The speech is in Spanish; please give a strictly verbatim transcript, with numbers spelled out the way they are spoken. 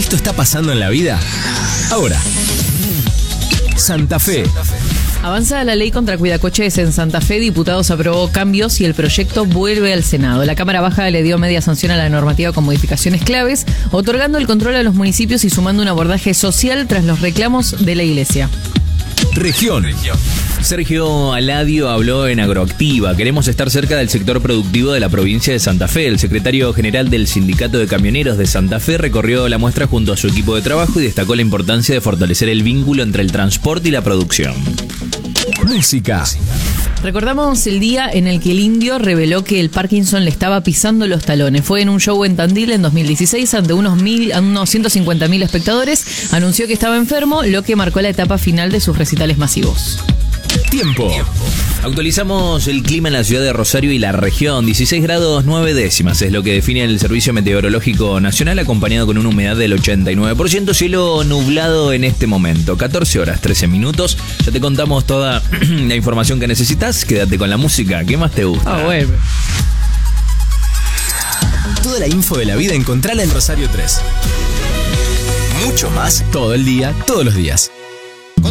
Esto está pasando en la vida ahora. Santa Fe. Avanza la ley contra cuidacoches en Santa Fe. Diputados aprobó cambios y el proyecto vuelve al Senado. La Cámara Baja le dio media sanción a la normativa con modificaciones claves, otorgando el control a los municipios y sumando un abordaje social tras los reclamos de la Iglesia. Región. Sergio Aladio habló en Agroactiva. Queremos estar cerca del sector productivo de la provincia de Santa Fe. El secretario general del Sindicato de Camioneros de Santa Fe recorrió la muestra junto a su equipo de trabajo y destacó la importancia de fortalecer el vínculo entre el transporte y la producción. Música. Recordamos el día en el que el Indio reveló que el Parkinson le estaba pisando los talones. Fue en un show en Tandil en dos mil dieciséis ante unos, mil, unos ciento cincuenta mil espectadores. Anunció que estaba enfermo, lo que marcó la etapa final de sus recitales masivos. Tiempo. Actualizamos el clima en la ciudad de Rosario y la región. dieciséis grados nueve décimas es lo que define el Servicio Meteorológico Nacional, acompañado con una humedad del ochenta y nueve por ciento. Cielo nublado en este momento. catorce horas, trece minutos. Ya te contamos toda la información que necesitas. Quédate con la música. ¿Qué más te gusta? Ah, bueno. Toda la info de la vida encontrala en Rosario tres. Mucho más todo el día, todos los días.